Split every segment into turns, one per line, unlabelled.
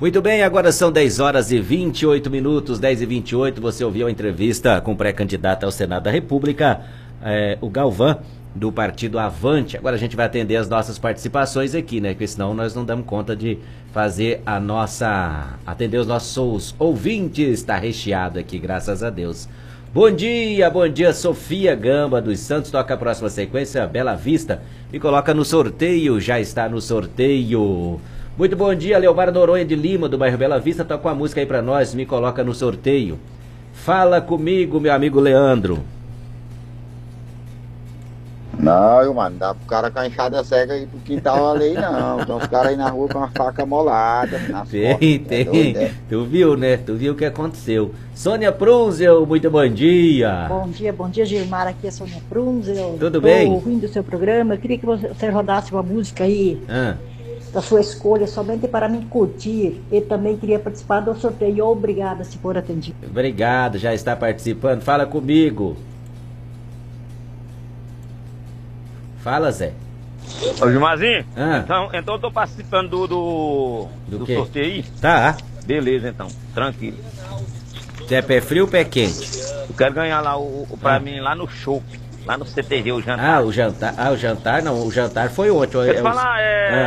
Muito bem, agora são 10 horas e 28 minutos, 10 e 28. Você ouviu a entrevista com o pré-candidato ao Senado da República, o Galvão, do partido Avante. Agora a gente vai atender as nossas participações aqui, né? Porque senão nós não damos conta de fazer atender os nossos ouvintes. Está recheado aqui, graças a Deus. Bom dia, Sofia Gamba dos Santos. Toca a próxima sequência, Bela Vista. Me coloca no sorteio, já está no sorteio. Muito bom dia, Leomar Noronha de Lima, do bairro Bela Vista. Toca uma música aí pra nós, me coloca no sorteio. Fala comigo, meu amigo Leandro.
Não, eu mano, dá pro cara com a enxada cega aí pro quintal alheio, não. Então os caras aí na rua com uma faca molada.
Tem. Tu viu, né? Tu viu o que aconteceu. Sônia Prunzel, muito bom dia.
Bom dia, Gilmar. Aqui é Sônia Prunzel.
Tudo bem?
Tô ouvindo o seu programa. Eu queria que você rodasse uma música aí. Da sua escolha, somente para me curtir. E também queria participar do sorteio. Obrigada, se for atendido.
Obrigado, já está participando. Fala comigo. Fala, Zé.
Ô, Gilmarzinho, então eu tô participando do sorteio aí.
Tá.
Beleza, então, tranquilo.
Você é pé frio ou pé quente?
Eu quero ganhar lá pra mim, lá no shopping, lá no CTG, o jantar.
O jantar não, o jantar foi ontem.
Deixa eu falar,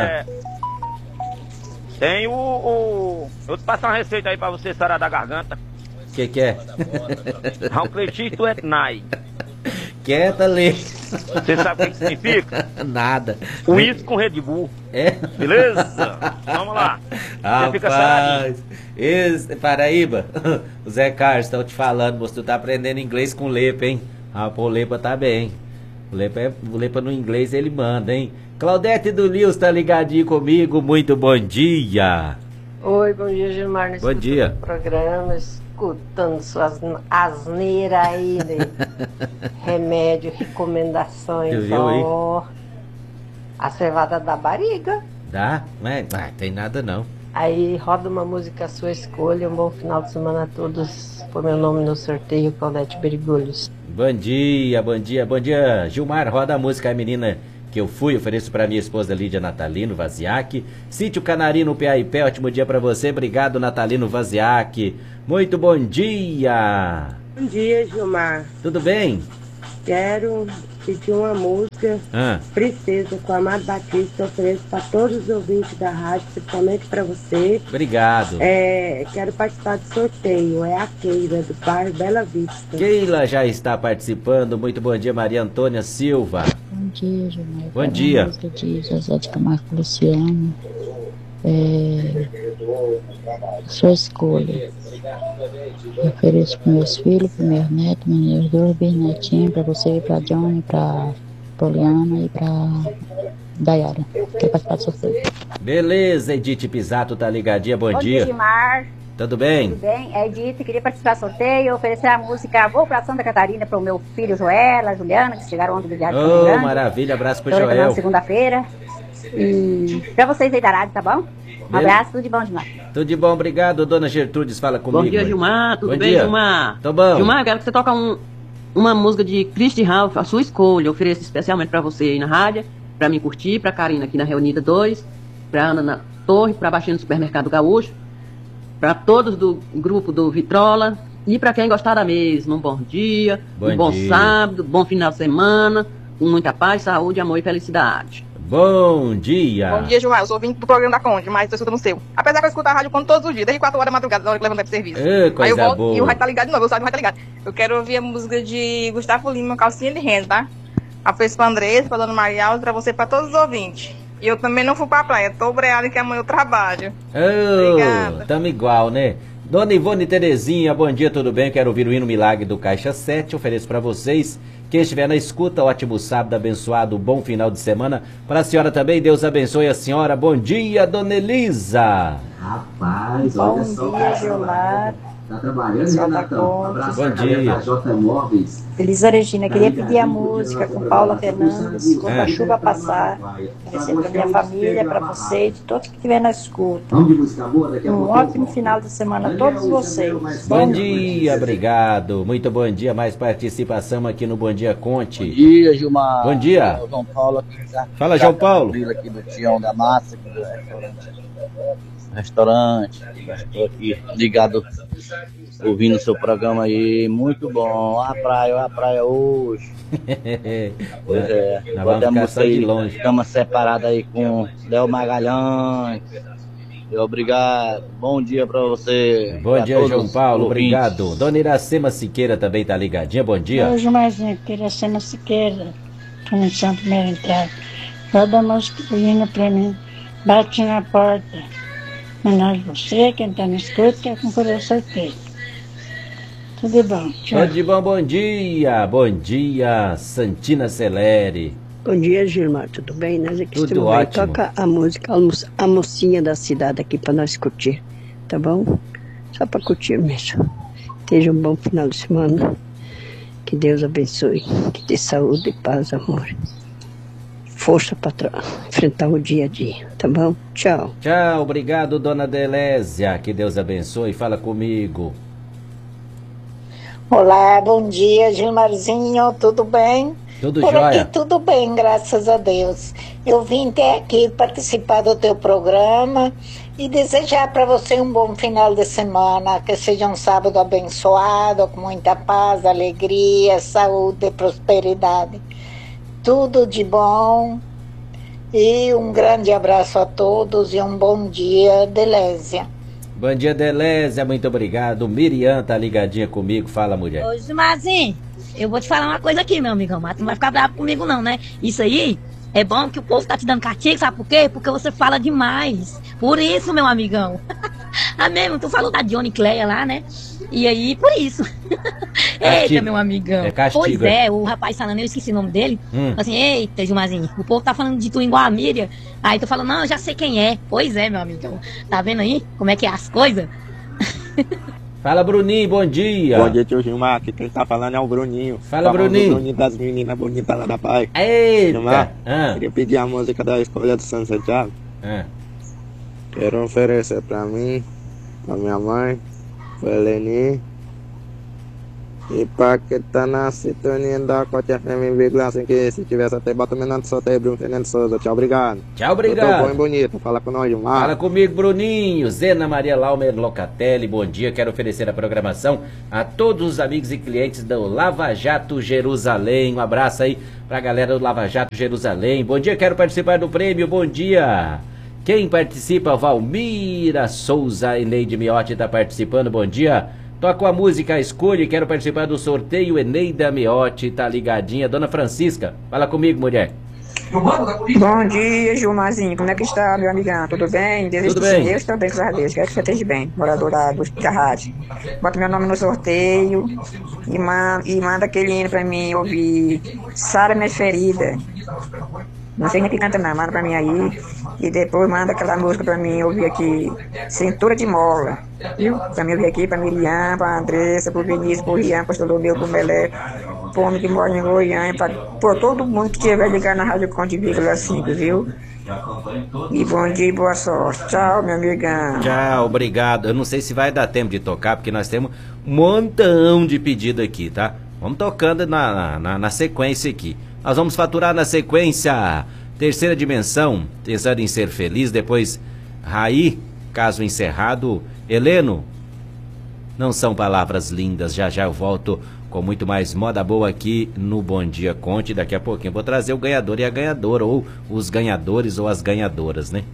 tem eu vou te passar uma receita aí pra você sarar da garganta.
Que é?
Raucletito etnai.
Quieta, Lê.
Você sabe o que significa?
Nada.
Uísque com Red Bull. Beleza? Vamos lá. Você fica saradinho.
Paraíba, o Zé Carlos, estão te falando, moço, tu tá aprendendo inglês com o Lepa, hein? O Lepa tá bem. O Lepa no inglês ele manda, hein? Claudete do Lils tá ligadinho comigo, muito bom dia.
Oi, bom dia, Gilmar.
Bom dia.
Programa, escutando suas asneiras aí, né? Remédio, recomendações.
Tu viu aí?
A cevada da barriga.
Dá? Não tem nada não.
Aí roda uma música à sua escolha. Um bom final de semana a todos. Põe meu nome no sorteio, Claudete Berigolhos.
Bom dia. Gilmar, roda a música, a menina que eu fui, ofereço para minha esposa Lídia Natalino Vaziac. Sítio Canarino, PAIP, ótimo dia para você. Obrigado, Natalino Vaziac. Muito bom dia.
Bom dia, Gilmar.
Tudo bem?
Quero pedir uma música, Princesa, com Amado Batista. Ofereço para todos os ouvintes da rádio, principalmente para você.
Obrigado.
Quero participar do sorteio. É a Keila, do bairro Bela Vista.
Keila já está participando. Muito bom dia, Maria Antônia Silva.
Bom dia, Gilmar.
Bom dia.
Música de José de Camargo Luciano. Sua escolha. Eu ofereço para meus filhos, para meus netos, meus dois bisnetinhos, para você, para Johnny, para Poliana e para Dayara. Quer participar do sorteio?
Beleza, Edith Pisato tá ligadinha, bom dia.
Bom dia, Gilmar.
Tudo bem?
Tudo bem, é Edith, queria participar do sorteio, oferecer a música Vou pra Santa Catarina para o meu filho Joela, Juliana, que chegaram ontem do viagem.
Maravilha, abraço pro Joel.
Segunda-feira. E pra vocês aí da rádio, tá bom? Um abraço, tudo de bom, Gilmar.
Tudo de bom, obrigado. Dona Gertrudes, fala comigo.
Bom dia, Gilmar. Tudo
bom
bem,
dia.
Gilmar?
Tô bom.
Gilmar, quero que você toque uma música de Christy Ralph, a sua escolha. Eu ofereço especialmente pra você aí na rádio, pra mim curtir, pra Karina aqui na Reunida 2, pra Ana na Torre, pra Baixinho do Supermercado Gaúcho, pra todos do grupo do Vitrola e pra quem gostar da mesma. Um bom dia, bom sábado, bom final de semana, com muita paz, saúde, amor e felicidade.
Bom dia.
Bom dia, Gilmar. Eu sou ouvinte do programa da Conde, mas tô escutando o seu. Apesar que eu escuto a rádio todos os dias, desde 4 horas da madrugada, na hora que levantar pro serviço. Aí eu volto
boa.
E o rádio tá ligado de novo, o rádio vai tá ligado. Eu quero ouvir a música de Gustavo Lima, Calcinha de Renda, tá? Apreço pra Andressa, pra Dona Maria Alves, pra você, pra todos os ouvintes. E eu também não fui pra praia, tô breada que amanhã eu trabalho. Obrigada.
Tamo igual, né? Dona Ivone Terezinha, bom dia, tudo bem? Quero ouvir o hino Milagre do Caixa 7, ofereço pra vocês. Quem estiver na escuta, ótimo sábado, abençoado, bom final de semana. Para a senhora também, Deus abençoe a senhora. Bom dia, Dona Elisa.
Rapaz, olha só. Bom dia, Gilmar.
Bom dia.
Elisa Regina, queria pedir a música com Paula Fernandes, quando a chuva passar, para minha família, para você e de todos que estiverem na escuta. Um ótimo final de semana a todos vocês.
Bom dia, obrigado. Muito bom dia, mais participação aqui no Bom Dia Conte.
Bom dia, Gilmar.
Bom dia.
João Paulo aqui.
Fala, João Paulo.
Aqui do Tião da Massa, aqui do restaurante. Estou aqui ligado, ouvindo o seu programa aí, muito bom. A praia hoje. Pois é,
vamos ficar só de longe.
Estamos separados aí com Léo Magalhães. Obrigado, bom dia pra você.
Bom dia, João Paulo, obrigado. Dona Iracema Siqueira também tá ligadinha, bom dia.
Hoje mais Iracema Siqueira, tô no Santo Primeiro Entrada. Toda a música pra mim, bate na porta. Menor você, quem tá na escuta, que é com o coração feito. Tudo de bom, tchau.
Tudo de bom, bom dia, Santina Celeri.
Bom dia, Gilmar, tudo bem? Nós aqui
tudo ótimo.
Toca a música, a mocinha da cidade aqui pra nós curtir, tá bom? Só pra curtir mesmo. Esteja um bom final de semana. Que Deus abençoe, que dê saúde, paz, amor. Força para enfrentar o dia a dia, tá bom? Tchau.
Tchau, obrigado, dona Delésia. Que Deus abençoe. Fala comigo.
Olá, bom dia, Gilmarzinho, tudo bem?
Tudo
Por
jóia?
aqui tudo bem, graças a Deus. Eu vim até aqui participar do teu programa e desejar para você um bom final de semana, que seja um sábado abençoado, com muita paz, alegria, saúde, prosperidade. Tudo de bom e um grande abraço a todos e um bom dia, Delésia.
Bom dia, Delésia, muito obrigado. Miriam tá ligadinha comigo, fala, mulher.
Ô, Gilmarzinho, eu vou te falar uma coisa aqui, meu amigão, mas tu não vai ficar bravo comigo não, né? Isso aí é bom que o povo tá te dando castigo, sabe por quê? Porque você fala demais. Por isso, meu amigão. Ah, mesmo, tu falou da Johnny Cleia lá, né? E aí, por isso. Eita, meu amigão.
É castigo.
Pois é, o rapaz falando, eu esqueci o nome dele. Assim, eita, Gilmarzinho, o povo tá falando de tu igual a Miriam. Aí tu fala, não, eu já sei quem é. Pois é, meu amigão. Tá vendo aí como é que é as coisas?
Fala, Bruninho, bom dia.
Bom dia, tio Gilmar. Aqui quem tá falando é o Bruninho.
Fala, Bruninho.
O Bruninho das meninas bonitas lá da Pai.
Eita.
Gilmar, queria pedir a música da Escolha do Santo Santiago. Quero oferecer pra mim, pra minha mãe, pra Eleni e pra que tá na sintonia da Cote FM, assim que se tivesse até bota o menino de sorteio, Bruno Fernando Souza. Tchau, obrigado.
Tchau, obrigado.
Tudo bom e bonito. Fala com nós, Gilmar.
Fala comigo, Bruninho. Zena Maria Laumer Locatelli, bom dia. Quero oferecer a programação a todos os amigos e clientes do Lava Jato Jerusalém. Um abraço aí pra galera do Lava Jato Jerusalém. Bom dia, quero participar do prêmio. Bom dia. Quem participa? Valmira Souza, Eneide Miotti tá participando. Bom dia. Toco a música Escolha e quero participar do sorteio. Eneida Miotti tá ligadinha. Dona Francisca, fala comigo, mulher.
Bom dia, Gilmarzinho. Como é que está, meu amigão? Tudo bem? Desejo
Tudo
que
bem.
Deus também, graças a Deus. Quero que você esteja bem, morador da rádio. Bota meu nome no sorteio e manda aquele hino pra mim ouvir. Sara Minha Ferida. Não sei nem que canta não, manda pra mim aí. E depois manda aquela música pra mim ouvir aqui. Cintura de Mola. Viu? Pra mim ouvir aqui, pra Miriam, pra Andressa, pro Vinícius, pro Rian, pro Stolomeu, pro Melé, pro homem que mora em Goiânia, por todo mundo que tiver ligar na Rádio Conte, 5, viu? E bom dia e boa sorte. Tchau, meu amigão.
Tchau, obrigado. Eu não sei se vai dar tempo de tocar, porque nós temos um montão de pedido aqui, tá? Vamos tocando na sequência aqui. Nós vamos faturar na sequência Terceira Dimensão, Pensando em Ser Feliz. Depois Raí, Caso Encerrado. Heleno, Não São Palavras Lindas. Já já eu volto com muito mais moda boa aqui no Bom Dia Conte. Daqui a pouquinho eu vou trazer o ganhador e a ganhadora, ou os ganhadores ou as ganhadoras, né?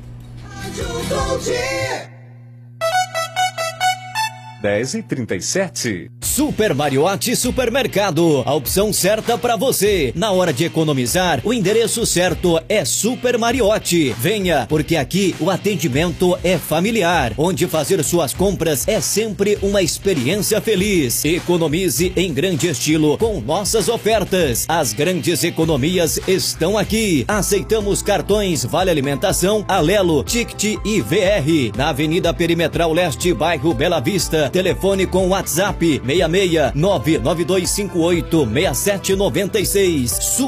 10h37. Super Mariotti Supermercado, a opção certa para você. Na hora de economizar, o endereço certo é Super Mariotti. Venha, porque aqui o atendimento é familiar, onde fazer suas compras é sempre uma experiência feliz. Economize em grande estilo com nossas ofertas. As grandes economias estão aqui. Aceitamos cartões Vale Alimentação, Alelo, Ticket e VR. Na Avenida Perimetral Leste, bairro Bela Vista, Telefone com WhatsApp 66 99258 6796.